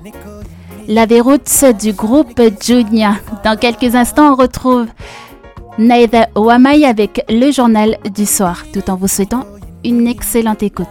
La Déroute du groupe Junior. Dans quelques instants, on retrouve Naïda Ouamay avec le journal du soir, tout en vous souhaitant une excellente écoute.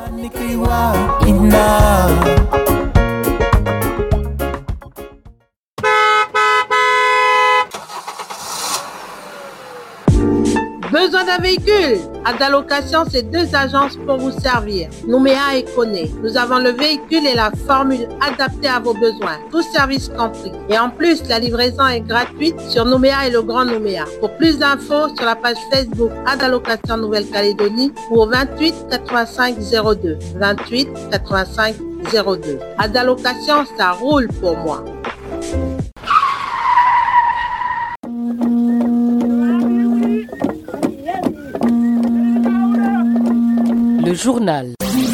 Besoin d'un véhicule? Adalocation, c'est 2 agences pour vous servir. Nouméa et Koné. Nous avons le véhicule et la formule adaptée à vos besoins. Tout service compris. Et en plus, la livraison est gratuite sur Nouméa et le Grand Nouméa. Pour plus d'infos, sur la page Facebook Adalocation Nouvelle-Calédonie ou au 28 85 02. 28 85 02. Adalocation, ça roule pour moi. Le journal.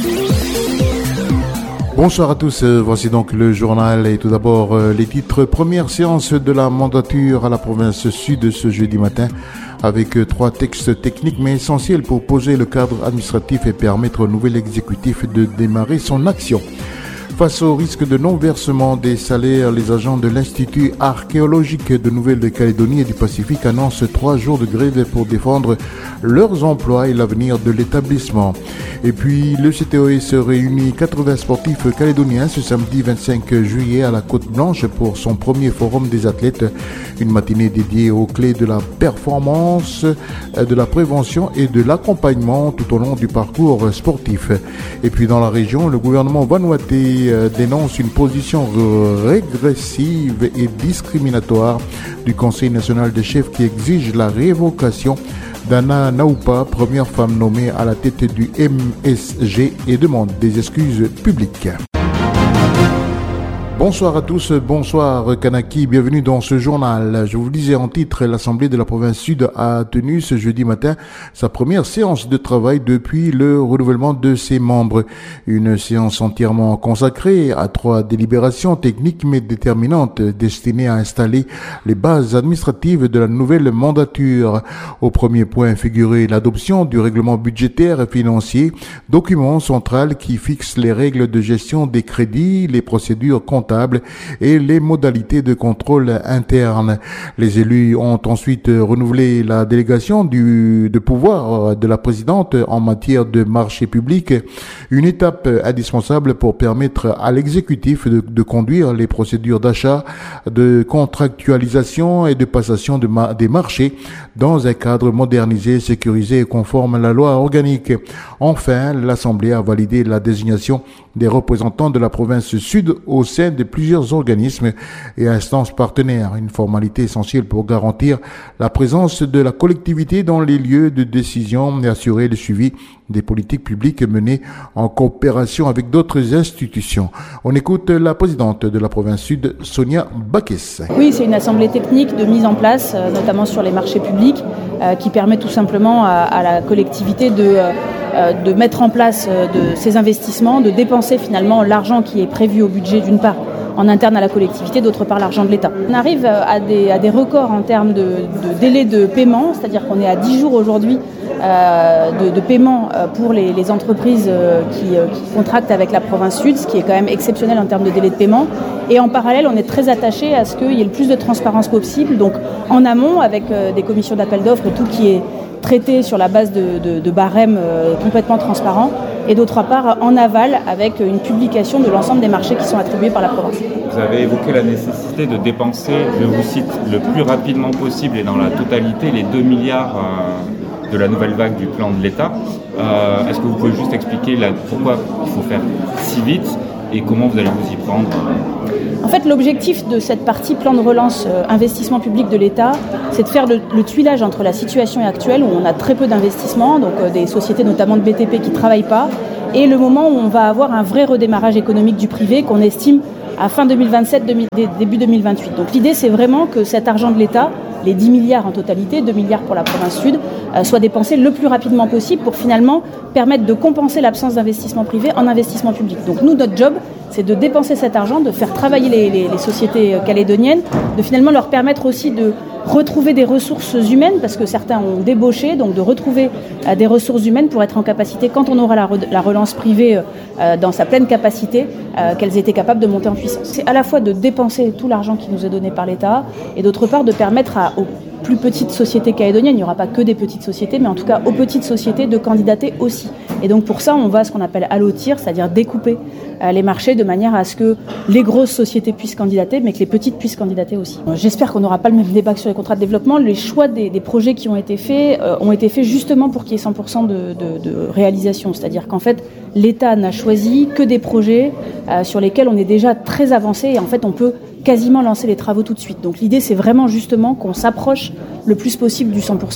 Bonsoir à tous, voici donc le journal et tout d'abord les titres. Première séance de la mandature à la province sud ce jeudi matin avec 3 textes techniques mais essentiels pour poser le cadre administratif et permettre au nouvel exécutif de démarrer son action. Face au risque de non-versement des salaires, les agents de l'Institut archéologique de Nouvelle-Calédonie et du Pacifique annoncent 3 jours de grève pour défendre leurs emplois et l'avenir de l'établissement. Et puis, le CTOS réunit 80 sportifs calédoniens ce samedi 25 juillet à la Côte-Blanche pour son premier forum des athlètes. Une matinée dédiée aux clés de la performance, de la prévention et de l'accompagnement tout au long du parcours sportif. Et puis, dans la région, le gouvernement vanuatais dénonce une position régressive et discriminatoire du Conseil national des chefs qui exige la révocation d'Anna Naupa, première femme nommée à la tête du MSG, et demande des excuses publiques. Bonsoir à tous, bonsoir Kanaki, bienvenue dans ce journal. Je vous le disais en titre, l'Assemblée de la province sud a tenu ce jeudi matin sa première séance de travail depuis le renouvellement de ses membres. Une séance entièrement consacrée à 3 délibérations techniques mais déterminantes destinées à installer les bases administratives de la nouvelle mandature. Au premier point figurait l'adoption du règlement budgétaire et financier, document central qui fixe les règles de gestion des crédits, les procédures comptables et les modalités de contrôle interne. Les élus ont ensuite renouvelé la délégation de pouvoir de la présidente en matière de marché public, une étape indispensable pour permettre à l'exécutif de conduire les procédures d'achat, de contractualisation et de passation des marchés dans un cadre modernisé, sécurisé et conforme à la loi organique. Enfin, l'Assemblée a validé la désignation des représentants de la province sud au sein de plusieurs organismes et instances partenaires, une formalité essentielle pour garantir la présence de la collectivité dans les lieux de décision et assurer le suivi des politiques publiques menées en coopération avec d'autres institutions. On écoute la présidente de la province sud, Sonia Bakes. Oui, c'est une assemblée technique de mise en place, notamment sur les marchés publics, qui permet tout simplement à la collectivité de mettre en place de ces investissements, de dépenser finalement l'argent qui est prévu au budget d'une part en interne à la collectivité, d'autre part l'argent de l'État. On arrive à des records en termes de délai de paiement, c'est-à-dire qu'on est à 10 jours aujourd'hui de paiement pour les entreprises qui contractent avec la province sud, ce qui est quand même exceptionnel en termes de délai de paiement. Et en parallèle, on est très attaché à ce qu'il y ait le plus de transparence possible, donc en amont avec des commissions d'appel d'offres et tout qui est traité sur la base de barèmes complètement transparents, et d'autre part en aval avec une publication de l'ensemble des marchés qui sont attribués par la province. Vous avez évoqué la nécessité de dépenser, je vous cite, le plus rapidement possible et dans la totalité les 2 milliards de la nouvelle vague du plan de l'État. Est-ce que vous pouvez juste expliquer pourquoi il faut faire si vite et comment vous allez vous y prendre? En fait, l'objectif de cette partie plan de relance investissement public de l'État, c'est de faire le tuilage entre la situation actuelle où on a très peu d'investissements, donc des sociétés notamment de BTP qui ne travaillent pas, et le moment où on va avoir un vrai redémarrage économique du privé qu'on estime à fin 2027, début 2028. Donc l'idée, c'est vraiment que cet argent de l'État, les 10 milliards en totalité, 2 milliards pour la province sud, soit dépensé le plus rapidement possible pour finalement permettre de compenser l'absence d'investissement privé en investissement public. Donc nous, notre job, c'est de dépenser cet argent, de faire travailler les sociétés calédoniennes, de finalement leur permettre aussi de retrouver des ressources humaines, parce que certains ont débauché, donc de retrouver des ressources humaines pour être en capacité, quand on aura la relance privée dans sa pleine capacité, qu'elles étaient capables de monter en puissance. C'est à la fois de dépenser tout l'argent qui nous est donné par l'État, et d'autre part de permettre aux plus petites sociétés calédoniennes, il n'y aura pas que des petites sociétés, mais en tout cas aux petites sociétés de candidater aussi. Et donc pour ça, on va à ce qu'on appelle allotir, c'est-à-dire découper les marchés de manière à ce que les grosses sociétés puissent candidater, mais que les petites puissent candidater aussi. J'espère qu'on n'aura pas le même débat que sur les contrats de développement. Les choix des projets qui ont été faits justement pour qu'il y ait 100% de réalisation. C'est-à-dire qu'en fait, l'État n'a choisi que des projets sur lesquels on est déjà très avancé et en fait, on peut quasiment lancer les travaux tout de suite. Donc l'idée, c'est vraiment justement qu'on s'approche le plus possible du 100%.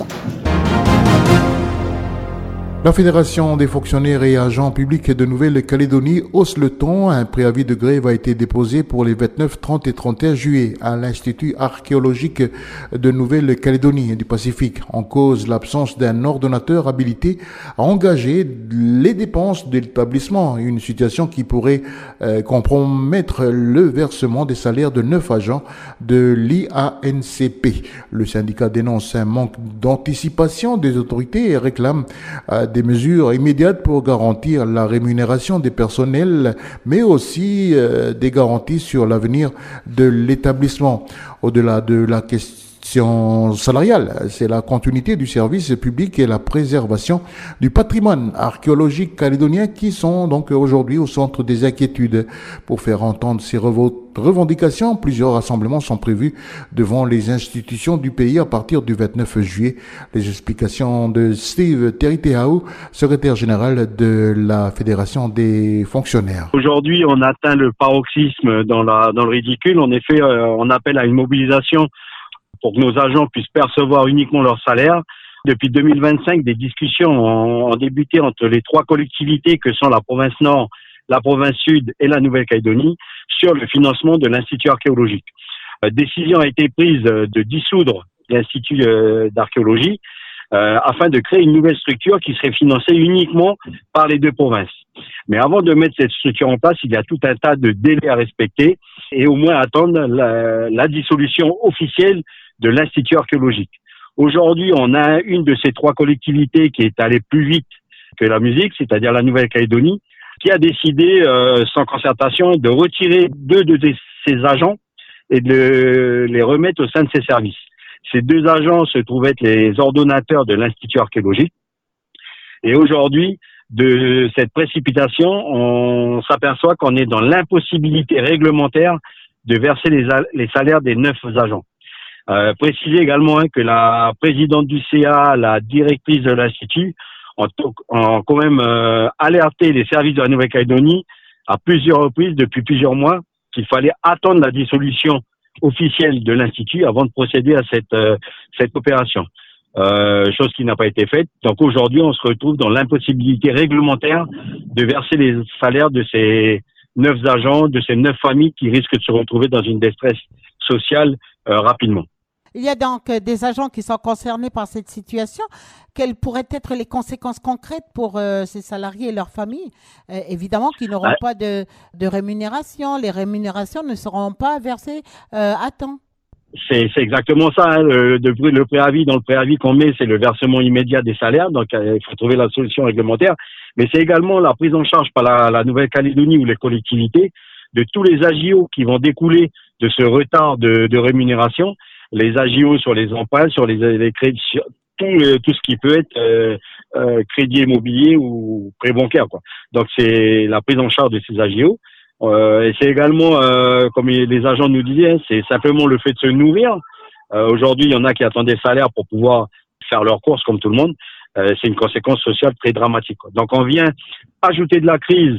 La Fédération des fonctionnaires et agents publics de Nouvelle-Calédonie hausse le ton. Un préavis de grève a été déposé pour les 29, 30 et 31 juillet à l'Institut archéologique de Nouvelle-Calédonie et du Pacifique. En cause, l'absence d'un ordonnateur habilité à engager les dépenses de l'établissement. Une situation qui pourrait compromettre le versement des salaires de 9 agents de l'IANCP. Le syndicat dénonce un manque d'anticipation des autorités et réclame des mesures immédiates pour garantir la rémunération des personnels, mais aussi des garanties sur l'avenir de l'établissement. Au-delà de la question salariale, c'est la continuité du service public et la préservation du patrimoine archéologique calédonien qui sont donc aujourd'hui au centre des inquiétudes. Pour faire entendre ces revendications, plusieurs rassemblements sont prévus devant les institutions du pays à partir du 29 juillet. Les explications de Steve Teriteau, secrétaire général de la Fédération des fonctionnaires. Aujourd'hui, on atteint le paroxysme dans le ridicule. En effet, on appelle à une mobilisation pour que nos agents puissent percevoir uniquement leur salaire. Depuis 2025, des discussions ont débuté entre les trois collectivités que sont la province Nord, la province Sud et la Nouvelle-Calédonie sur le financement de l'Institut archéologique. Décision a été prise de dissoudre l'Institut d'archéologie afin de créer une nouvelle structure qui serait financée uniquement par les deux provinces. Mais avant de mettre cette structure en place, il y a tout un tas de délais à respecter et au moins attendre la dissolution officielle de l'Institut archéologique. Aujourd'hui, on a une de ces trois collectivités qui est allée plus vite que la musique, c'est-à-dire la Nouvelle-Calédonie, qui a décidé, sans concertation, de retirer deux de ses agents et de les remettre au sein de ses services. Ces deux agents se trouvaient être les ordonnateurs de l'Institut archéologique. Et aujourd'hui, de cette précipitation, on s'aperçoit qu'on est dans l'impossibilité réglementaire de verser les salaires des 9 agents. Préciser également que la présidente du CA, la directrice de l'Institut, ont quand même alerté les services de la Nouvelle-Calédonie à plusieurs reprises depuis plusieurs mois qu'il fallait attendre la dissolution officielle de l'Institut avant de procéder à cette opération. Chose qui n'a pas été faite. Donc aujourd'hui, on se retrouve dans l'impossibilité réglementaire de verser les salaires de ces 9 agents, de ces 9 familles qui risquent de se retrouver dans une détresse sociale rapidement. Il y a donc des agents qui sont concernés par cette situation. Quelles pourraient être les conséquences concrètes pour ces salariés et leurs familles? Évidemment qu'ils n'auront pas de rémunération. Les rémunérations ne seront pas versées à temps. C'est exactement ça. Hein. Le préavis, dans le préavis qu'on met, c'est le versement immédiat des salaires. Donc, il faut trouver la solution réglementaire. Mais c'est également la prise en charge par la Nouvelle-Calédonie ou les collectivités de tous les agios qui vont découler de ce retard de rémunération. Les agios sur les emprunts, sur les crédits, sur tout ce qui peut être crédit immobilier ou prêt bancaire, quoi. Donc, c'est la prise en charge de ces agios. Et c'est également, comme les agents nous disaient, hein, c'est simplement le fait de se nourrir. Aujourd'hui, il y en a qui attendent des salaires pour pouvoir faire leurs courses comme tout le monde. C'est une conséquence sociale très dramatique, quoi. Donc, on vient ajouter de la crise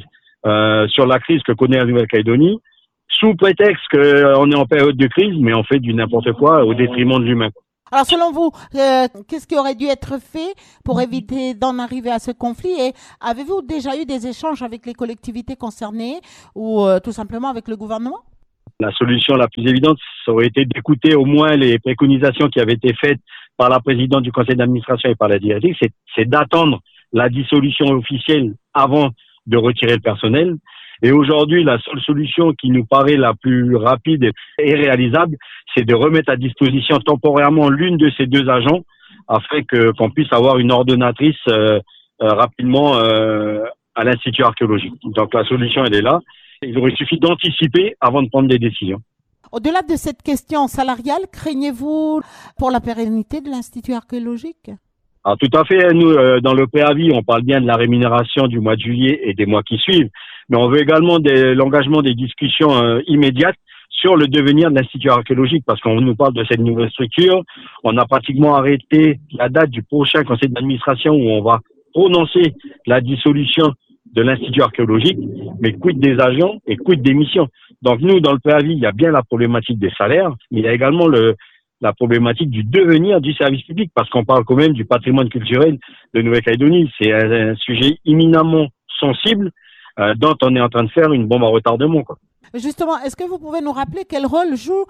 sur la crise que connaît la Nouvelle-Calédonie, sous prétexte qu'on est en période de crise, mais on fait du n'importe quoi au détriment de l'humain. Alors, selon vous, qu'est-ce qui aurait dû être fait pour éviter d'en arriver à ce conflit? Et avez-vous déjà eu des échanges avec les collectivités concernées ou tout simplement avec le gouvernement? La solution la plus évidente, ça aurait été d'écouter au moins les préconisations qui avaient été faites par la présidente du conseil d'administration et par la directrice, c'est d'attendre la dissolution officielle avant de retirer le personnel. Et aujourd'hui, la seule solution qui nous paraît la plus rapide et réalisable, c'est de remettre à disposition temporairement l'une de ces deux agents afin qu'on puisse avoir une ordonnatrice rapidement à l'Institut archéologique. Donc la solution, elle est là. Il aurait suffi d'anticiper avant de prendre des décisions. Au-delà de cette question salariale, craignez-vous pour la pérennité de l'Institut archéologique? Alors tout à fait, nous, dans le préavis, on parle bien de la rémunération du mois de juillet et des mois qui suivent, mais on veut également l'engagement des discussions immédiates sur le devenir de l'Institut archéologique, parce qu'on nous parle de cette nouvelle structure. On a pratiquement arrêté la date du prochain conseil d'administration où on va prononcer la dissolution de l'Institut archéologique, mais quid des agents et quid des missions. Donc nous, dans le préavis, il y a bien la problématique des salaires, mais il y a également la problématique du devenir du service public, parce qu'on parle quand même du patrimoine culturel de Nouvelle-Calédonie. C'est un sujet éminemment sensible dont on est en train de faire une bombe à retardement, quoi. Justement, est-ce que vous pouvez nous rappeler quel rôle joue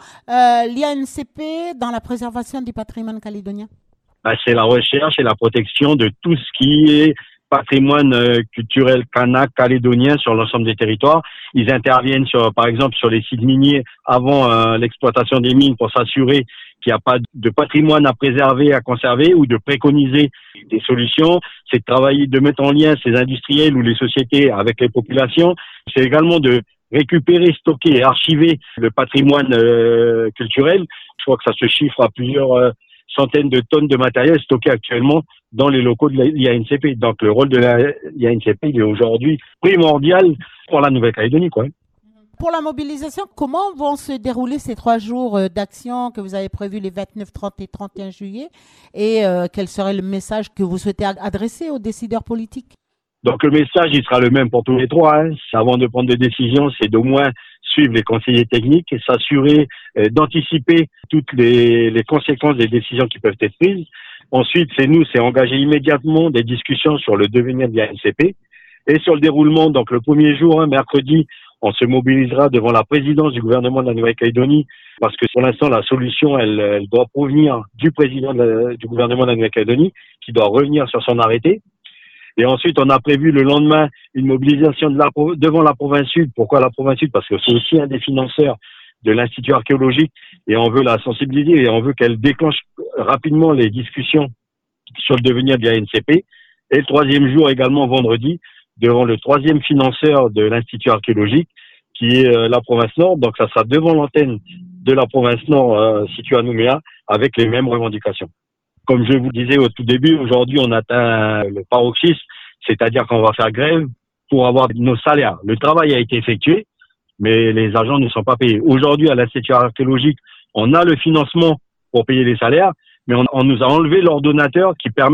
l'IANCP dans la préservation du patrimoine calédonien? C'est la recherche et la protection de tout ce qui est patrimoine culturel kanak, calédonien sur l'ensemble des territoires. Ils interviennent par exemple sur les sites miniers avant l'exploitation des mines pour s'assurer qu'il n'y a pas de patrimoine à préserver, à conserver, ou de préconiser des solutions. C'est de travailler, de mettre en lien ces industriels ou les sociétés avec les populations. C'est également de récupérer, stocker et archiver le patrimoine culturel. Je crois que ça se chiffre à plusieurs centaines de tonnes de matériel stocké actuellement dans les locaux de l'IANCP. Donc le rôle de l'IANCP, il est aujourd'hui primordial pour la Nouvelle-Calédonie, quoi. Pour la mobilisation, comment vont se dérouler ces 3 jours d'action que vous avez prévus les 29, 30 et 31 juillet? Et quel serait le message que vous souhaitez adresser aux décideurs politiques? Donc le message, il sera le même pour tous les 3. Avant de prendre des décisions, c'est d'au moins suivre les conseillers techniques et s'assurer d'anticiper toutes les conséquences des décisions qui peuvent être prises. Ensuite, c'est engager immédiatement des discussions sur le devenir de l'IANCP et sur le déroulement. Donc le premier jour, mercredi, on se mobilisera devant la présidence du gouvernement de la Nouvelle-Calédonie, parce que pour l'instant, la solution, elle doit provenir du président du gouvernement de la Nouvelle-Calédonie, qui doit revenir sur son arrêté. Et ensuite, on a prévu le lendemain une mobilisation devant la province sud. Pourquoi la province sud? Parce que c'est aussi un des financeurs de l'Institut archéologique, et on veut la sensibiliser et on veut qu'elle déclenche rapidement les discussions sur le devenir de l'IANCP. Et le troisième jour, également vendredi, devant le troisième financeur de l'Institut archéologique, qui est la province Nord. Donc ça sera devant l'antenne de la province Nord située à Nouméa, avec les mêmes revendications. Comme je vous disais au tout début, aujourd'hui on atteint le paroxysme, c'est-à-dire qu'on va faire grève pour avoir nos salaires. Le travail a été effectué, mais les agents ne sont pas payés. Aujourd'hui, à l'Institut archéologique, on a le financement pour payer les salaires, mais on nous a enlevé l'ordonnateur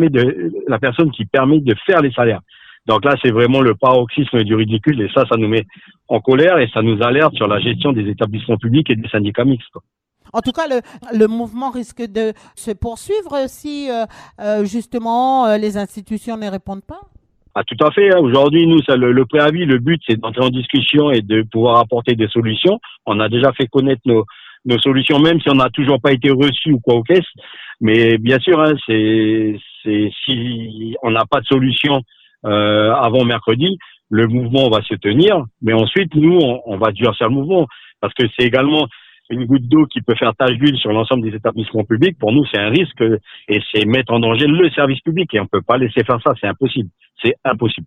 la personne qui permet de faire les salaires. Donc là, c'est vraiment le paroxysme du ridicule, et ça nous met en colère et ça nous alerte sur la gestion des établissements publics et des syndicats mixtes, quoi. En tout cas, le mouvement risque de se poursuivre si justement les institutions ne répondent pas. Ah, tout à fait. Aujourd'hui, nous, le préavis, le but, c'est d'entrer en discussion et de pouvoir apporter des solutions. On a déjà fait connaître nos solutions, même si on n'a toujours pas été reçus ou quoi aux caisses. Mais bien sûr, si on n'a pas de solution avant mercredi, le mouvement va se tenir. Mais ensuite, nous, on va durcir le mouvement, parce que c'est également une goutte d'eau qui peut faire tache d'huile sur l'ensemble des établissements publics. Pour nous, c'est un risque et c'est mettre en danger le service public, et on ne peut pas laisser faire ça. C'est impossible. C'est impossible.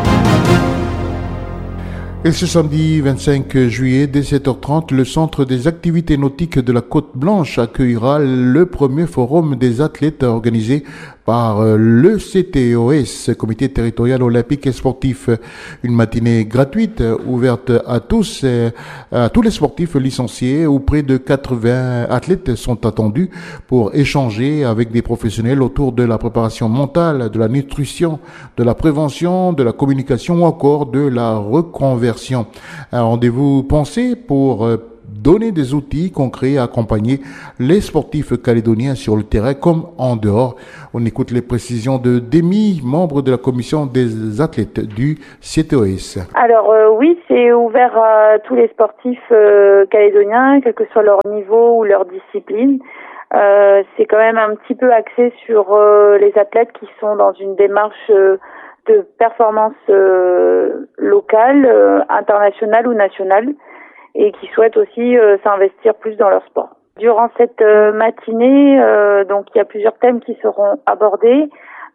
Et ce samedi 25 juillet, dès 7h30, le Centre des activités nautiques de la Côte-Blanche accueillera le premier forum des athlètes organisé par le CTOS, Comité territorial olympique et sportif. Une matinée gratuite ouverte à tous les sportifs licenciés, où près de 80 athlètes sont attendus pour échanger avec des professionnels autour de la préparation mentale, de la nutrition, de la prévention, de la communication ou encore de la reconversion. Un rendez-vous pensé pour donner des outils concrets à accompagner les sportifs calédoniens sur le terrain comme en dehors. On écoute les précisions de Demi, membre de la commission des athlètes du CTOS. Alors oui, c'est ouvert à tous les sportifs calédoniens, quel que soit leur niveau ou leur discipline. C'est quand même un petit peu axé sur les athlètes qui sont dans une démarche de performance locale, internationale ou nationale, et qui souhaitent aussi s'investir plus dans leur sport. Durant cette matinée, donc il y a plusieurs thèmes qui seront abordés.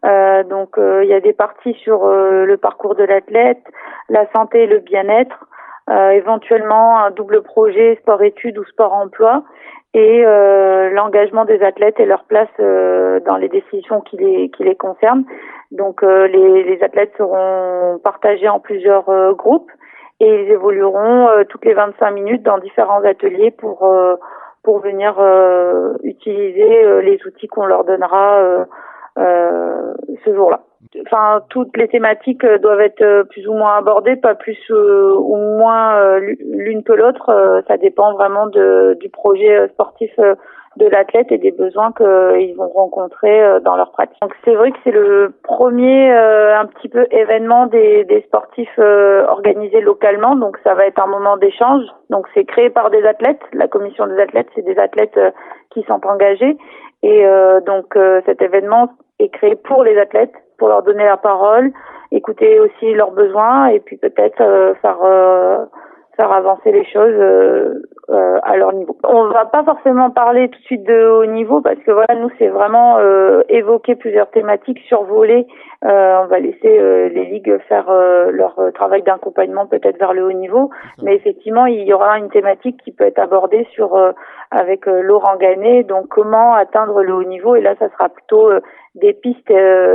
Il y a des parties sur le parcours de l'athlète, la santé et le bien-être, éventuellement un double projet sport-études ou sport-emploi, et l'engagement des athlètes et leur place dans les décisions qui les concernent. Donc les athlètes seront partagés en plusieurs groupes et ils évolueront toutes les 25 minutes dans différents ateliers pour venir utiliser les outils qu'on leur donnera ce jour-là. Enfin, toutes les thématiques doivent être plus ou moins abordées, pas plus ou moins l'une que l'autre. Ça dépend vraiment du projet sportif de l'athlète et des besoins qu'ils vont rencontrer dans leur pratique. Donc c'est vrai que c'est le premier un petit peu événement des sportifs organisés localement. Donc ça va être un moment d'échange. Donc c'est créé par des athlètes. La commission des athlètes, c'est des athlètes qui sont engagés. Et cet événement est créé pour les athlètes, pour leur donner la parole, écouter aussi leurs besoins et puis peut-être faire avancer les choses à leur niveau. On va pas forcément parler tout de suite de haut niveau parce que voilà, nous c'est vraiment évoquer plusieurs thématiques, survoler. On va laisser les ligues faire leur travail d'accompagnement peut-être vers le haut niveau, mais effectivement il y aura une thématique qui peut être abordée avec Laurent Gannet, donc comment atteindre le haut niveau, et là ça sera plutôt des pistes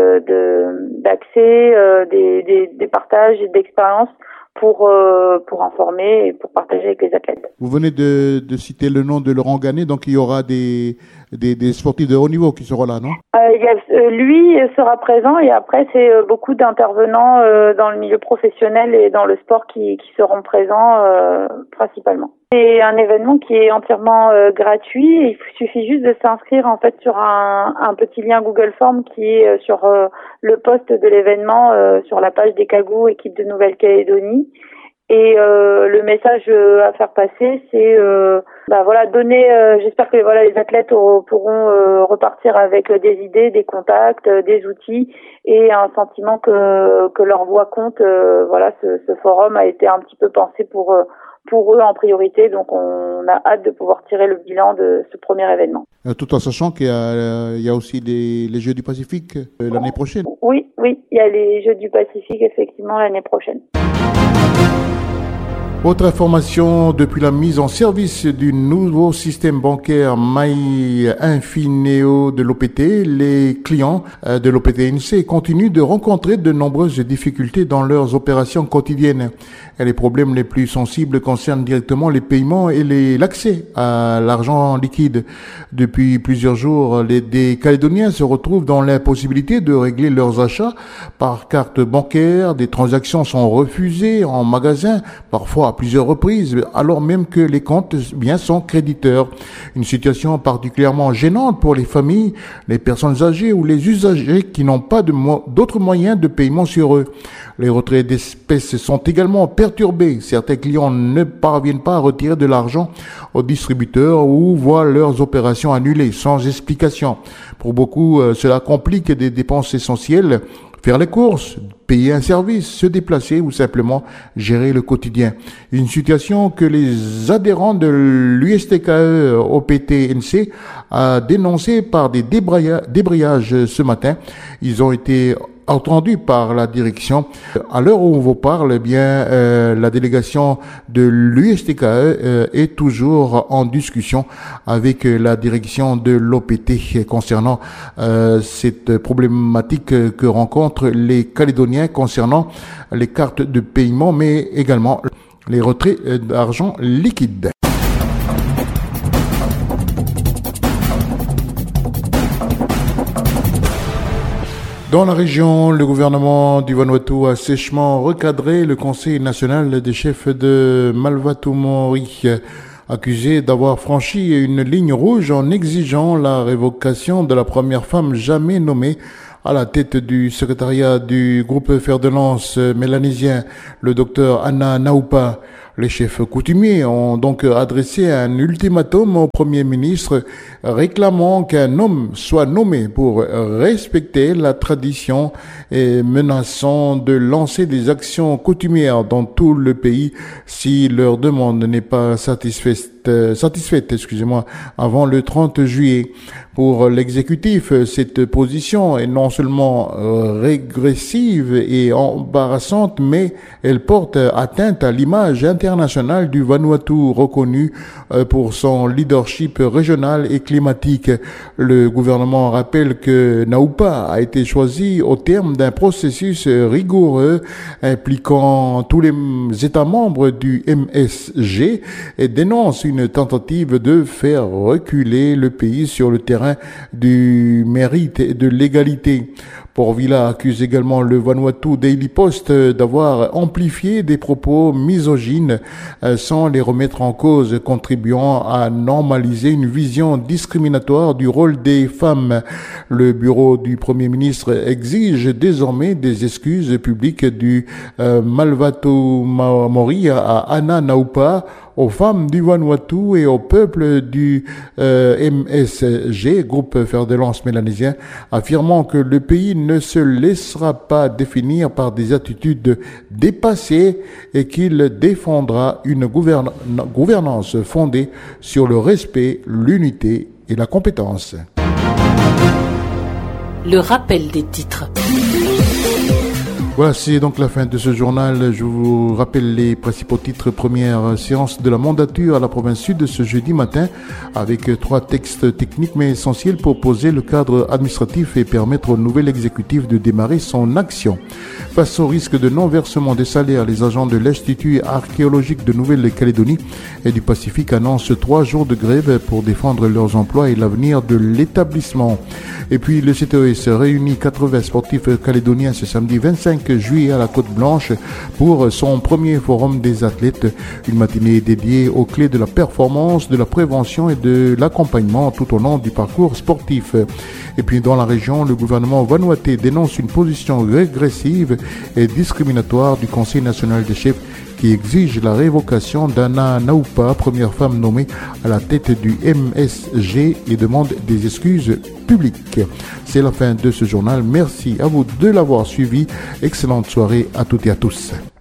d'accès, des partages et d'expériences pour informer et pour partager avec les athlètes. Vous venez de citer le nom de Laurent Gannet, donc il y aura des sportifs de haut niveau qui seront là, non? Lui sera présent, et après c'est beaucoup d'intervenants dans le milieu professionnel et dans le sport qui seront présents principalement. C'est un événement qui est entièrement gratuit. Il suffit juste de s'inscrire en fait sur un petit lien Google Form qui est sur le post de l'événement sur la page des Cagous équipe de Nouvelle-Calédonie. Et le message à faire passer, c'est donner. J'espère que les athlètes pourront repartir avec des idées, des contacts, des outils et un sentiment que leur voix compte. Ce forum a été un petit peu pensé pour eux en priorité, donc on a hâte de pouvoir tirer le bilan de ce premier événement. Tout en sachant qu'il y a aussi les Jeux du Pacifique l'année prochaine. Oui, il y a les Jeux du Pacifique effectivement l'année prochaine. Autre information, depuis la mise en service du nouveau système bancaire MyInfineo de l'OPT, les clients de l'OPT-NC continuent de rencontrer de nombreuses difficultés dans leurs opérations quotidiennes. Et les problèmes les plus sensibles concernent directement les paiements et l'accès à l'argent liquide. Depuis plusieurs jours, des Calédoniens se retrouvent dans l'impossibilité de régler leurs achats par carte bancaire. Des transactions sont refusées en magasin, parfois à plusieurs reprises, alors même que les comptes sont créditeurs. Une situation particulièrement gênante pour les familles, les personnes âgées ou les usagers qui n'ont pas d'autres moyens de paiement sur eux. Les retraits d'espèces sont également perturbés. Certains clients ne parviennent pas à retirer de l'argent aux distributeurs ou voient leurs opérations annulées sans explication. Pour beaucoup, cela complique des dépenses essentielles. Faire les courses, payer un service, se déplacer ou simplement gérer le quotidien. Une situation que les adhérents de l'USTKE OPT-NC a dénoncée par des débrayages ce matin. Ils ont été entendus par la direction. À l'heure où on vous parle, la délégation de l'USTKE est toujours en discussion avec la direction de l'OPT concernant cette problématique que rencontrent les Calédoniens concernant les cartes de paiement, mais également les retraits d'argent liquide. Dans la région, le gouvernement du Vanuatu a sèchement recadré le Conseil national des chefs de Malvatumori, accusé d'avoir franchi une ligne rouge en exigeant la révocation de la première femme jamais nommée à la tête du secrétariat du groupe fer de lance mélanésien, le docteur Anna Naupa. Les chefs coutumiers ont donc adressé un ultimatum au Premier ministre réclamant qu'un homme soit nommé pour respecter la tradition et menaçant de lancer des actions coutumières dans tout le pays si leur demande n'est pas satisfaite, avant le 30 juillet. Pour l'exécutif, cette position est non seulement régressive et embarrassante, mais elle porte atteinte à l'image internationale du Vanuatu, reconnu pour son leadership régional et climatique. Le gouvernement rappelle que Naupa a été choisi au terme d'un processus rigoureux impliquant tous les États membres du MSG et dénonce une tentative de faire reculer le pays sur le terrain du mérite et de l'égalité. Port Vila accuse également le Vanuatu Daily Post d'avoir amplifié des propos misogynes sans les remettre en cause, contribuant à normaliser une vision discriminatoire du rôle des femmes. Le bureau du Premier ministre exige désormais des excuses publiques du Malvatu Maori à Ana Naupa, aux femmes du Vanuatu et au peuple du MSG, groupe fer de lance mélanésien, affirmant que le pays ne se laissera pas définir par des attitudes dépassées et qu'il défendra une gouvernance fondée sur le respect, l'unité et la compétence. Le rappel des titres. Voilà, c'est donc la fin de ce journal. Je vous rappelle les principaux titres. Première séance de la mandature à la province sud ce jeudi matin avec 3 textes techniques mais essentiels pour poser le cadre administratif et permettre au nouvel exécutif de démarrer son action. Face au risque de non-versement des salaires, les agents de l'Institut archéologique de Nouvelle-Calédonie et du Pacifique annoncent 3 jours de grève pour défendre leurs emplois et l'avenir de l'établissement. Et puis le CTES réunit 80 sportifs calédoniens ce samedi 25 juillet à la Côte-Blanche pour son premier forum des athlètes, une matinée dédiée aux clés de la performance, de la prévention et de l'accompagnement tout au long du parcours sportif. Et puis dans la région, le gouvernement vanuatais dénonce une position régressive et discriminatoire du Conseil national des chefs qui exige la révocation d'Ana Naupa, première femme nommée à la tête du MSG, et demande des excuses publiques. C'est la fin de ce journal. Merci à vous de l'avoir suivi. Excellente soirée à toutes et à tous.